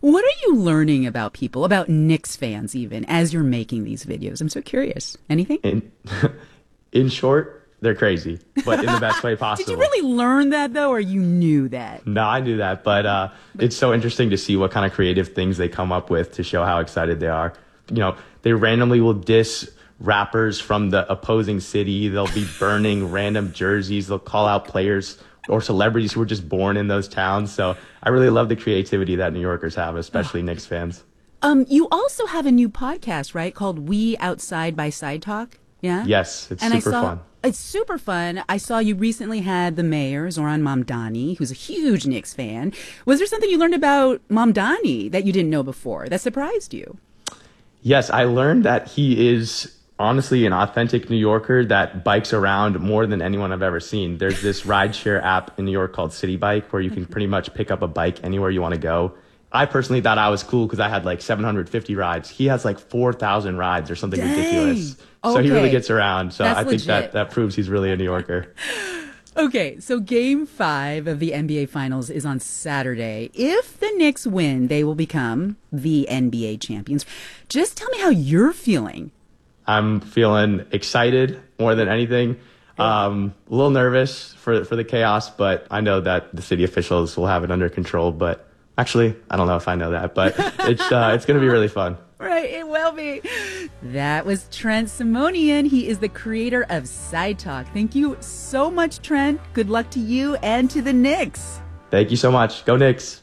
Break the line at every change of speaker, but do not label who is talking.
What are you learning about people, about Knicks fans even, as you're making these videos? I'm so curious. Anything?
In short, they're crazy, but in the best way possible.
Did you really learn that, though, or you knew that?
No, I knew that, but it's so interesting to see what kind of creative things they come up with to show how excited they are. You know, they randomly will diss rappers from the opposing city. They'll be burning random jerseys. They'll call out players or celebrities who were just born in those towns. So I really love the creativity that New Yorkers have, especially Knicks fans.
You also have a new podcast, right, called We Outside by Side Talk? Yeah?
Yes, it's super fun.
It's super fun. I saw you recently had the mayor, Zoran Mamdani, who's a huge Knicks fan. Was there something you learned about Mamdani that you didn't know before that surprised you?
Yes, I learned that he is honestly an authentic New Yorker that bikes around more than anyone I've ever seen. There's this rideshare app in New York called City Bike where you can pretty much pick up a bike anywhere you want to go. I personally thought I was cool because I had like 750 rides. He has like 4,000 rides or something ridiculous. So he really gets around. So I think that proves he's really a New Yorker.
Okay, so Game 5 of the NBA Finals is on Saturday. If the Knicks win, they will become the NBA champions. Just tell me how you're feeling.
I'm feeling excited more than anything. A little nervous for the chaos, but I know that the city officials will have it under control. But actually, I don't know if I know that, but it's going to be really fun.
Right, it will be. That was Trent Simonian. He is the creator of Side Talk. Thank you so much, Trent. Good luck to you and to the Knicks.
Thank you so much. Go Knicks.